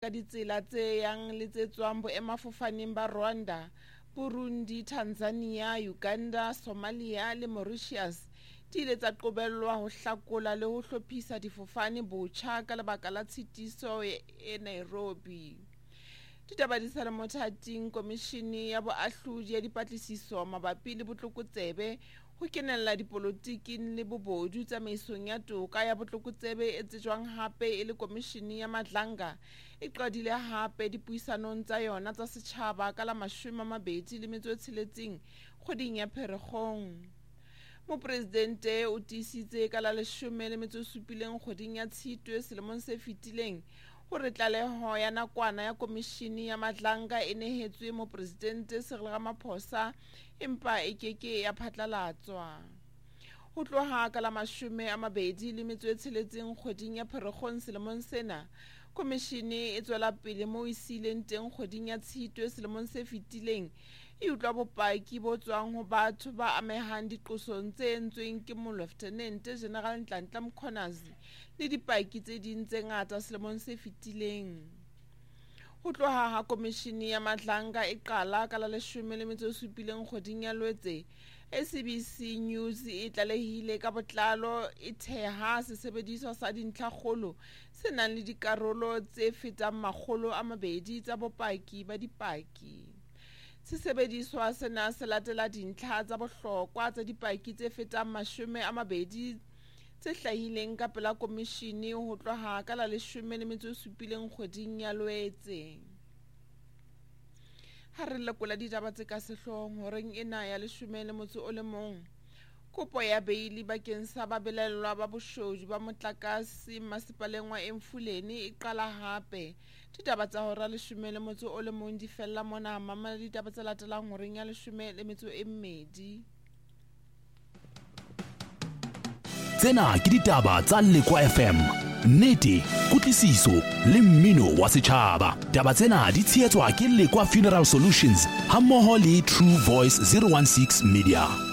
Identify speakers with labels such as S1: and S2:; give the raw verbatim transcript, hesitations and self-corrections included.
S1: ka ditsela tse yang le tse tswang boemafofaneng ba Rwanda, Burundi, Tanzania, Uganda, Somalia le Mauritius di ile tsa qobellwa ho hlakola le ho hlophisa difofane botjha ka lebaka la tshitiso e Nairobi. Ditaba di sa le mothating, komishini ya boahlodi ya dipatlisiso mabapi le botlokotsebe ho kenella dipolotiking le bobodu tsamaisong ya toka ya botlokotsebe e tsejwang hape e le komishini ya Madlanga e qadile hape dipuisanong tsa yona tsa setjhaba ka la mashome a mabedi le metso e tsheletseng kgweding ya Pherekgong. Mopresidente o tiisitse ka la leshome le metso e supileng kgweding ya Tshitwe selemong se fetileng hore tlaleho ya nakwana ya komishini ya Madlanga e nehetswe mopresidente Cyril Ramaphosa empa e keke ya phatlalatswa. Ho tloha ka la mashome a mabedi le metso e tsheletseng kgweding ya Pherekgong selemong sena, komishini e tswela pele moo e sileng teng kgweding ya Tshitwe selemong se fetileng e utlwa bopaki bo tswang ho batho ba amehang diqosong tse entsweng ke Mo-Lieutenant General Nhlanhla Mkhwanazi le dipaki tse ding tse ngata selemong se fetileng. Ho tloha ha komishini ya Madlanga e qala ka la leshome le metso e supileng kgweding ya Loetse, S A B C News e tlalehile ka botlalo e theha sesebediswa sa dintlhakgolo se nang le dikarolo tse fetang makgolo a mabedi tsa bopaki ba dipaki. Sesebediswa sena se latela dintlha tsa bohlokwa tsa dipaki tse fetang mashome a mabedi tse hlahileng ka pela komishini ho tloha ka la leshome le metso e supileng kgweding ya Loetse. Ha re lekola ditaba tse ka sehloohong horeng ena ya leshome le motso o le mong, kopo ya beili bakeng sa babelellwa ba boshodu ba motlakase masepaleng wa Emfuleni e qala hape. Ditaba tsa hora leshome le motso o le mong di fella mona, mamela ditaba tse latelang horeng ya leshome le metso e mmedi.
S2: Tsena ke ditaba tsa Lekwa F M, nnete, kutlwisiso le mmino wa setjhaba. Taba tsena di tshehetswa ke Lekwa Funeral Solutions hammoho le True Voice zero one six Media.